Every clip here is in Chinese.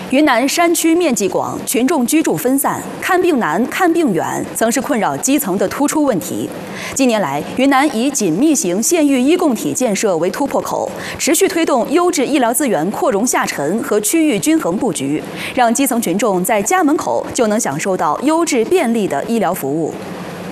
云南山区面积广，群众居住分散，看病难、看病远，曾是困扰基层的突出问题。近年来，云南以紧密型县域医共体建设为突破口，持续推动优质医疗资源扩容下沉和区域均衡布局，让基层群众在家门口就能享受到优质便利的医疗服务。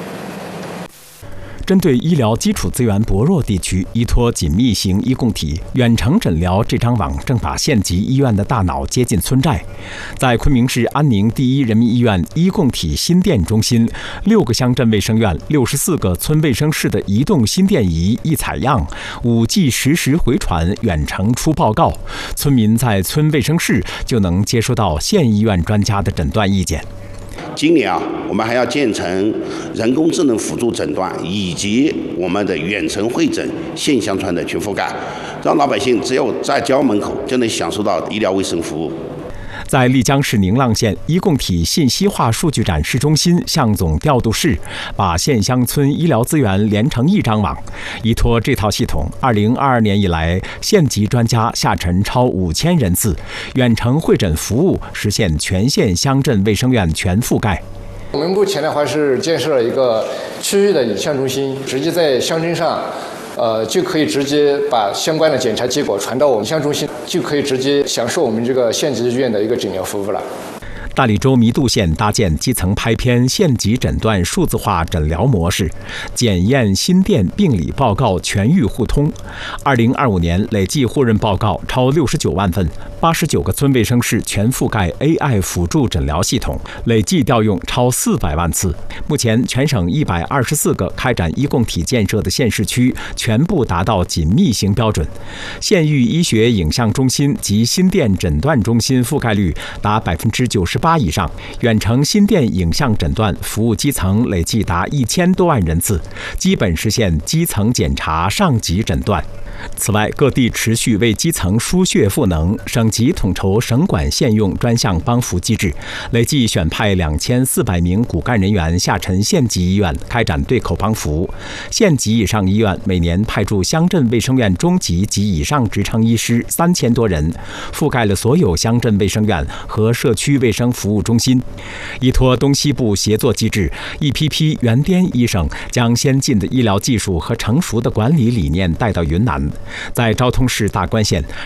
针对医疗基础资源薄弱地区，依托紧密型医共体远程诊疗这张网正把县级医院的大脑接近村寨。在昆明市安宁第一人民医院医共体心电中心，6个乡镇卫生院、64个村卫生室的移动心电仪一采样，5G 实时回传，远程出报告，村民在村卫生室就能接收到县医院专家的诊断意见。 今年我们还要建成人工智能辅助诊断以及我们的远程会诊、县乡村的全覆盖，让老百姓只有在家门口就能享受到医疗卫生服务。 在丽江市宁蒗县医共体信息化数据展示中心向总调度室，把县乡村医疗资源连成一张网。依托这套系统，2022年以来，县级专家下沉超5000人次，远程会诊服务实现全县乡镇卫生院全覆盖。 我们目前的话是建设了一个区域的影像中心，直接在乡镇上。就可以直接把相关的检查结果传到我们乡中心，就可以直接享受我们这个县级医院的一个诊疗服务了。 大理州弥渡县搭建基层拍片县级诊断数字化诊疗模式，检验心电病理报告全域互通。2025年累计互认报告超69万份，89个村卫生室全覆盖 AI 辅助诊疗系统，累计调用超400万次。目前，全省124个开展医共体建设的县市区全部达到紧密型标准，县域医学影像中心及心电诊断中心覆盖率达98%以上，远程心电影像诊断服务基层累计达1000多万人次，基本实现基层检查、上级诊断。此外，各地持续为基层输血赋能，省级统筹省管县用专项帮扶机制，累计选派2400名骨干人员下沉县级医院开展对口帮扶。县级以上医院每年派驻乡镇卫生院中级及以上职称医师3000多人，覆盖了所有乡镇卫生院和社区卫生服务中心。依托东西部协作机制，一批批原滇医生将先进的医疗技术和成熟的管理理念带到云南。在昭通市大关县，